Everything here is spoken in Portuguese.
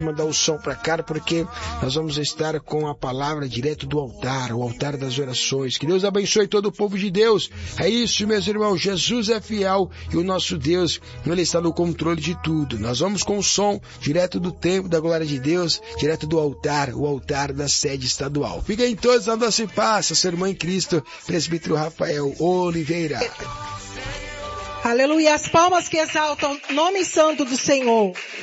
mandar o som para cá, porque nós vamos estar com a palavra direto do altar, o altar das orações. Que Deus abençoe todo o povo de Deus. É isso, meus irmãos. Jesus é fiel e o nosso Deus, Ele está no controle de tudo. Nós vamos com o som direto do templo da glória de Deus, direto do altar, o altar da sede estadual. Fiquem todos na doce paz, seu irmão em Cristo, presbítero Rafael Oliveira. Aleluia, as palmas que exaltam o nome santo do Senhor.